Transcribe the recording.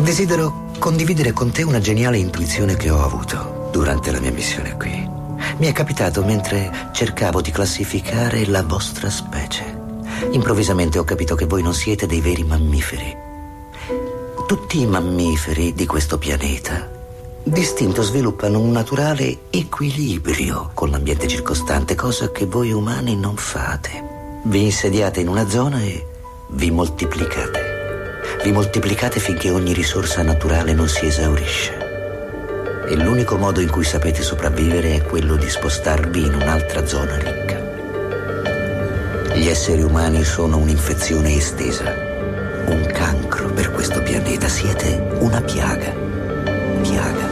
Desidero condividere con te una geniale intuizione che ho avuto durante la mia missione qui. Mi è capitato mentre cercavo di classificare la vostra specie. Improvvisamente ho capito che voi non siete dei veri mammiferi. Tutti i mammiferi di questo pianeta d'istinto sviluppano un naturale equilibrio con l'ambiente circostante, cosa che voi umani non fate. Vi insediate in una zona e vi moltiplicate. Vi moltiplicate finché ogni risorsa naturale non si esaurisce. E l'unico modo in cui sapete sopravvivere è quello di spostarvi in un'altra zona ricca. Gli esseri umani sono un'infezione estesa, un cancro per questo pianeta. Siete una piaga.